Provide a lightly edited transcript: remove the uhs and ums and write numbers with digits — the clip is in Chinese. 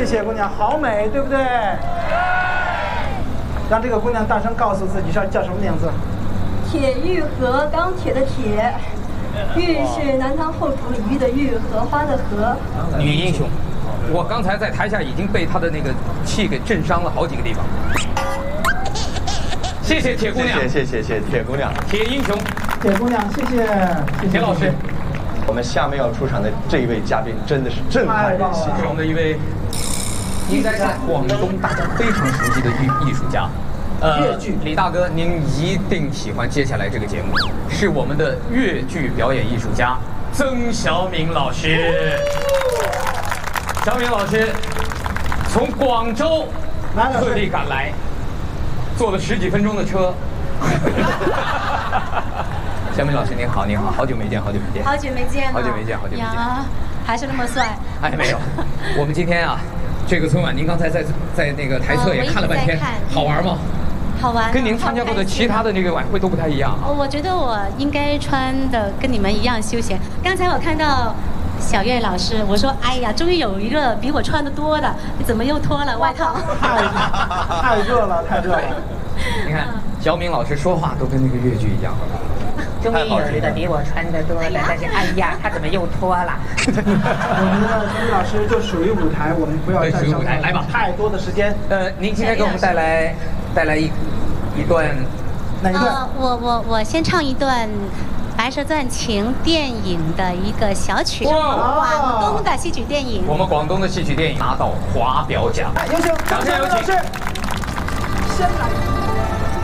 谢谢姑娘，好美，对不对？让这个姑娘大声告诉自己，叫什么名字？ 铁玉荷，钢铁的铁，玉是南唐后主李煜的玉，荷花的荷。 女英雄，我刚才在台下已经被她的那个气给震伤了好几个地方。谢谢铁姑娘， 谢谢铁姑娘， 铁英雄， 铁姑娘，谢谢铁老师。 我们下面要出场的这一位嘉宾真的是震撼人心， 是我们的一位应该在广东大家非常熟悉的艺术家。 粤剧， 李大哥，您一定喜欢接下来这个节目，是我们的粤剧表演艺术家曾小敏老师。小敏老师从广州特地赶来，坐了10几分钟的车。小敏老师您好，您好，好久没见，好久没见， 好久没见， 好久没见，好久没见， 还是那么帅。 哎，没有，我们今天啊，这个春晚您刚才在那个台侧也看了半天，好玩吗？ 好玩， 跟您参加过的其他的那个晚会都不太一样啊。 我觉得我应该穿的跟你们一样休闲。刚才我看到小岳老师，我说哎呀，终于有一个比我穿的多的，你怎么又脱了外套？ 太热了，太热了。 你看，小敏老师说话都跟那个粤剧一样。 终于有一个比我穿的多的，但是哎呀，他怎么又脱了？ 我觉得小敏老师就属于舞台，我们不要占上来吧， 太多的时间。 您今天给我们带来一段哪一段？ 我先唱一段《白蛇传情》电影的一个小曲，广东的戏曲电影。 我们广东的戏曲电影拿到华表奖， 有请， 掌声有请。 先来。